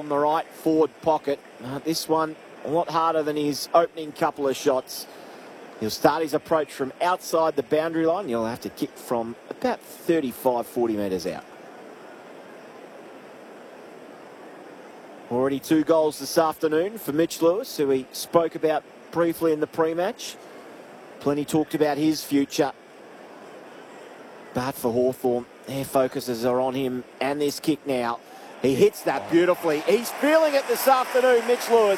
from the right forward pocket. This one a lot harder than his opening couple of shots. He'll start his approach from outside the boundary line. He'll have to kick from about 35, 40 metres out. Already 2 goals this afternoon for Mitch Lewis, who we spoke about briefly in the pre-match. Plenty talked about his future. But for Hawthorn, their focuses are on him and this kick now. He hits that beautifully. He's feeling it this afternoon, Mitch Lewis.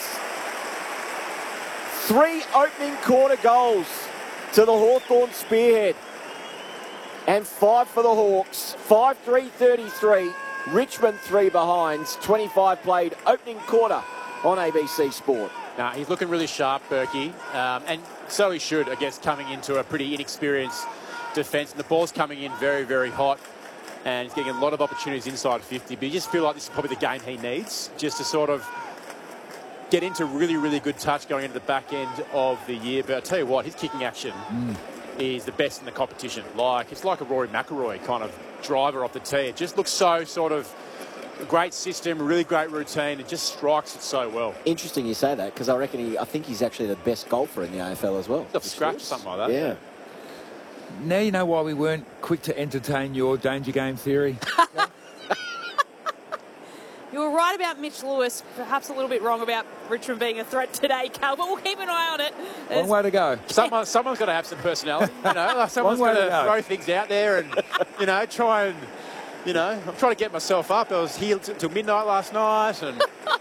3 opening quarter goals to the Hawthorn spearhead. And 5 for the Hawks. 5-3-33. Richmond 3 behinds. 25 played opening quarter on ABC Sport. Now, he's looking really sharp, Berkey. And so he should, I guess, coming into a pretty inexperienced defence. And the ball's coming in very, very hot. And he's getting a lot of opportunities inside 50. But you just feel like this is probably the game he needs, just to sort of get into really, really good touch going into the back end of the year. But I tell you what, his kicking action is the best in the competition. It's like a Rory McIlroy kind of driver off the tee. It just looks so sort of a great system, really great routine. It just strikes it so well. Interesting you say that, because I think he's actually the best golfer in the AFL as well. Off scratch or something like that. Yeah. Now you know why we weren't quick to entertain your danger game theory. You were right about Mitch Lewis, perhaps a little bit wrong about Richmond being a threat today, Cal, but we'll keep an eye on it. Long way to go. Someone's got to have some personality, someone's got to throw things out there and, try and, I'm trying to get myself up. I was here till midnight last night and,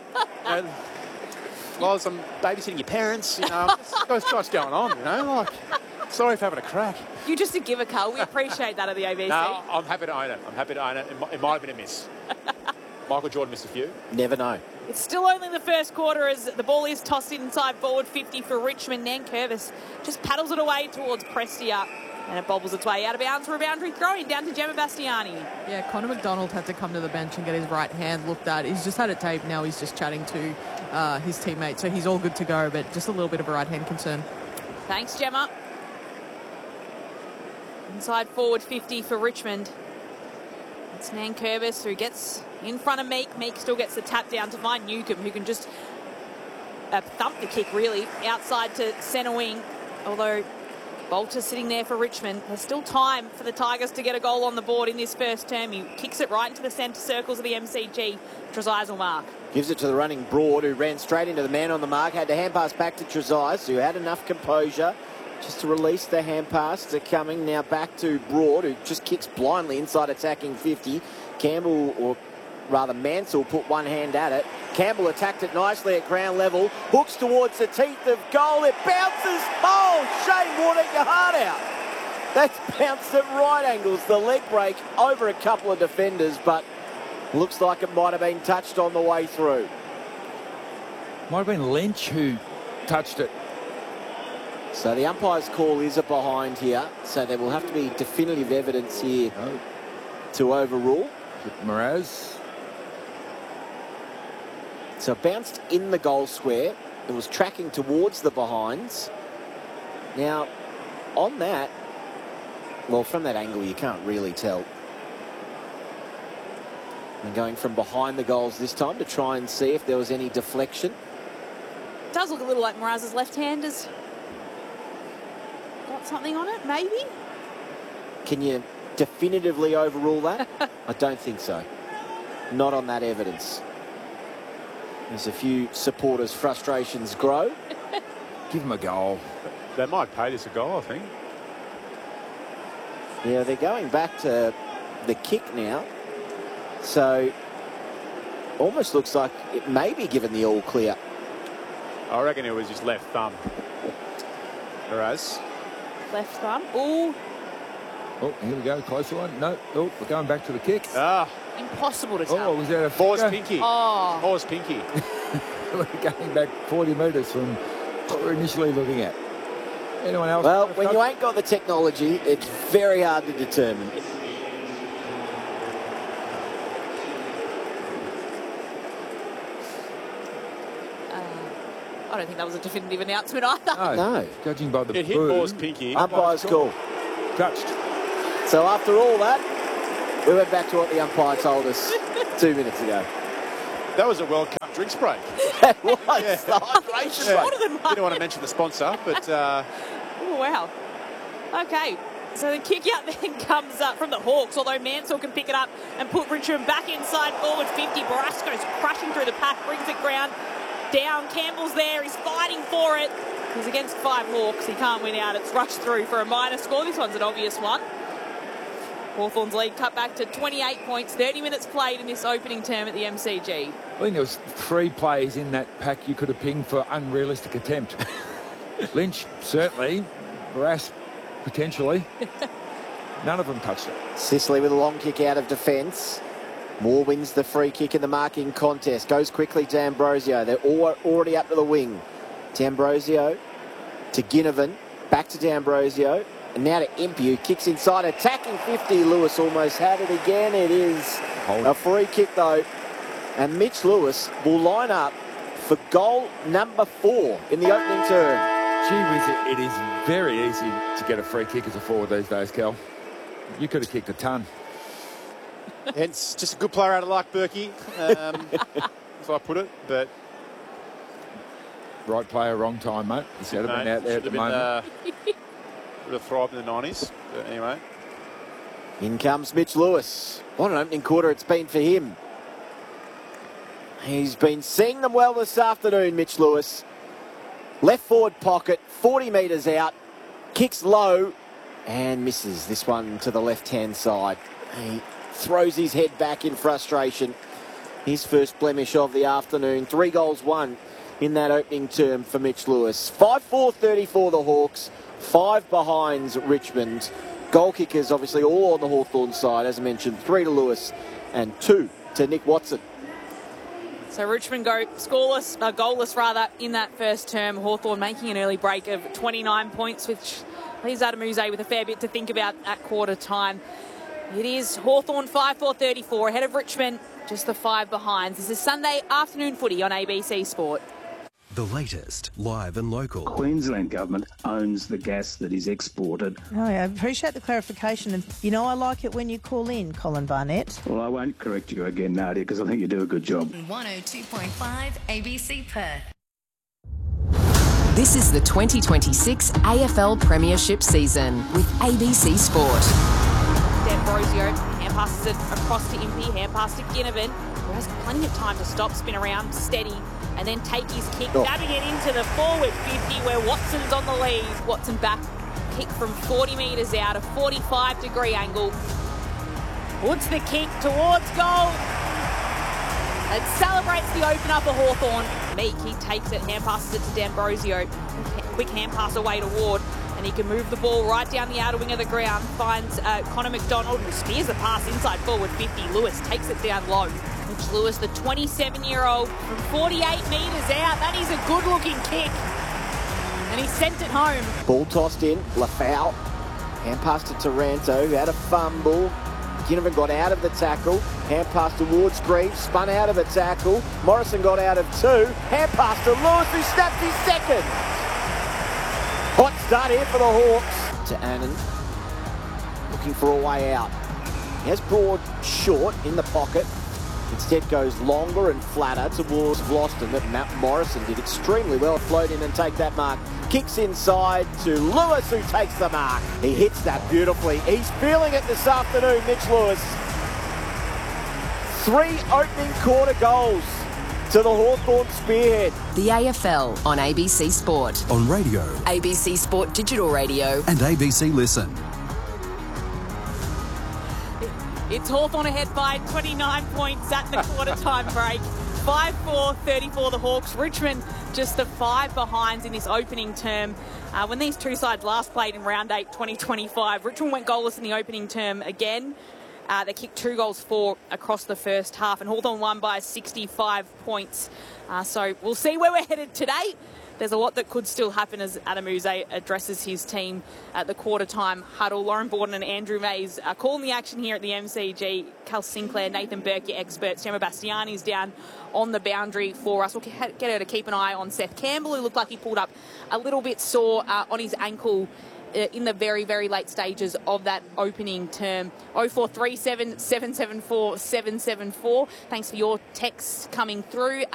while I'm babysitting your parents, what's going on, sorry for having a crack. You're just a giver, Cal. We appreciate that at the ABC. No, I'm happy to own it. It might have been a miss. Michael Jordan missed a few. Never know. It's still only the first quarter as the ball is tossed inside forward 50 for Richmond. Nankervis just paddles it away towards Prestia and it bobbles its way out of bounds for a boundary throw-in down to Gemma Bastiani. Yeah, Connor McDonald had to come to the bench and get his right hand looked at. He's just had it taped. Now he's just chatting to his teammate, so he's all good to go, but just a little bit of a right hand concern. Thanks, Gemma. Inside forward 50 for Richmond. It's Nankervis who gets in front of Meek. Meek still gets the tap down to find Newcomb, who can just thump the kick, really, outside to centre wing. Although Bolter sitting there for Richmond. There's still time for the Tigers to get a goal on the board in this first term. He kicks it right into the centre circles of the MCG. Trezise will mark. Gives it to the running Broad, who ran straight into the man on the mark. Had to hand pass back to Trezise, who had enough composure just to release the hand pass to Cumming. Now back to Broad, who just kicks blindly inside attacking 50. Campbell, or rather Mansell, put one hand at it. Campbell attacked it nicely at ground level. Hooks towards the teeth of goal. It bounces. Oh, Shane Warner, your heart out. That's bounced at right angles. The leg break over a couple of defenders, but looks like it might have been touched on the way through. Might have been Lynch who touched it. So the umpire's call is a behind here. So there will have to be definitive evidence here to overrule. Mraz. So it bounced in the goal square. It was tracking towards the behinds. Now, on that, well, from that angle, you can't really tell. And going from behind the goals this time to try and see if there was any deflection. It does look a little like Mraz's left hand has got something on it, maybe? Can you definitively overrule that? I don't think so. Not on that evidence. There's a few supporters' frustrations grow. Give them a goal. They might pay this a goal, I think. Yeah, they're going back to the kick now. So, almost looks like it may be given the all clear. I reckon it was just left thumb. Whereas Left thumb. Ooh. Oh, here we go. Closer one. No. Oh, we're going back to the kick. Impossible to tell. Oh, was that a Horse pinky. Oh. Horse pinky. We're going back 40 metres from what we're initially looking at. Anyone else? Well, when you ain't got the technology, it's very hard to determine. I don't think that was a definitive announcement either. No. Judging by the It hit Horse pinky. Umpire's call. Touched. So after all that, we went back to what the umpire told us 2 minutes ago. That was a World Cup drinks break. That was the hydration break. Shorter than mine. Didn't want to mention the sponsor, but Oh, wow. Okay. So the kick out then comes up from the Hawks, although Mansell can pick it up and put Richmond back inside forward 50. Barasco's crashing through the pack, brings it ground down. Campbell's there. He's fighting for it. He's against 5 Hawks. He can't win out. It's rushed through for a minor score. This one's an obvious one. Hawthorn's lead cut back to 28 points. 30 minutes played in this opening term at the MCG. I think there was 3 plays in that pack you could have pinged for unrealistic attempt. Lynch, certainly. Barras, potentially. None of them touched it. Sicily with a long kick out of defence. Moore wins the free kick in the marking contest. Goes quickly to Ambrosio. They're already up to the wing. To Ambrosio. To Ginnivan. Back to D'Ambrosio. And now to Impey, who kicks inside, attacking 50. Lewis almost had it again. It is a free kick, though. And Mitch Lewis will line up for goal number 4 in the opening term. Gee whiz, it is very easy to get a free kick as a forward these days, Cal. You could have kicked a ton. hence just a good player out of luck, Berkey. As I put it, but Right player, wrong time, mate. You should have been out there at the moment. Would have thrived in the 90s. But anyway. In comes Mitch Lewis. What an opening quarter it's been for him. He's been seeing them well this afternoon, Mitch Lewis. Left forward pocket, 40 metres out. Kicks low and misses this one to the left-hand side. He throws his head back in frustration. His first blemish of the afternoon. 3 goals, 1 in that opening term for Mitch Lewis. 5-4-34 the Hawks. 5 behinds Richmond. Goal kickers obviously all on the Hawthorn side. As I mentioned, 3 to Lewis and 2 to Nick Watson. So Richmond go scoreless, goalless rather, in that first term. Hawthorn making an early break of 29 points, which leaves Adamuse with a fair bit to think about at quarter time. It is Hawthorn 5-4-34 ahead of Richmond, just the 5 behinds. This is Sunday afternoon footy on ABC Sport. The latest, live and local. Queensland government owns the gas that is exported. Oh, yeah, I appreciate the clarification. And, you know, I like it when you call in, Colin Barnett. Well, I won't correct you again, Nadia, because I think you do a good job. 102.5 ABC Perth. This is the 2026 AFL Premiership season with ABC Sport. D'Ambrosio hand passes it across to Impey, hand pass to Ginnivan, who has plenty of time to stop, spin around, steady, and then take his kick, dabbing it into the forward 50 where Watson's on the lead. Watson back, kick from 40 metres out, a 45-degree angle. Puts the kick towards goal. It celebrates the opener for Hawthorn. Meek, he takes it, hand passes it to D'Ambrosio. Quick hand pass away to Ward, and he can move the ball right down the outer wing of the ground. Finds Connor McDonald, who spears the pass inside forward 50. Lewis takes it down low. Mitch Lewis, the 27-year-old, from 48 metres out. That is a good-looking kick. And he sent it home. Ball tossed in, Lafau. Hand pass to Taranto, who had a fumble. Ginnivan got out of the tackle. Hand pass towards Greaves, spun out of a tackle. Morrison got out of 2. Hand pass to Lewis, who snaps his second. Hot start here for the Hawks. To Annan, looking for a way out. He has Broad short in the pocket. Instead goes longer and flatter towards Vlosten, but Matt Morrison did extremely well. Float in and take that mark. Kicks inside to Lewis, who takes the mark. He hits that beautifully. He's feeling it this afternoon, Mitch Lewis. 3 opening quarter goals to the Hawthorn spearhead. The AFL on ABC Sport. On radio. ABC Sport Digital Radio. And ABC Listen. It's Hawthorn ahead by 29 points at the quarter-time break. 5-4-34 the Hawks. Richmond just the 5 behinds in this opening term. When these two sides last played in round 8 2025, Richmond went goalless in the opening term again. They kicked 2 goals for across the first half, and Hawthorn won by 65 points. So we'll see where we're headed today. There's a lot that could still happen as Adamuse addresses his team at the quarter-time huddle. Lauren Borden and Andrew Mays are calling the action here at the MCG. Cal Sinclair, Nathan Burke, your experts. Gemma Bastiani's down on the boundary for us. We'll get her to keep an eye on Seth Campbell, who looked like he pulled up a little bit sore on his ankle in the very, very late stages of that opening term. 0437 774 774. Thanks for your texts coming through.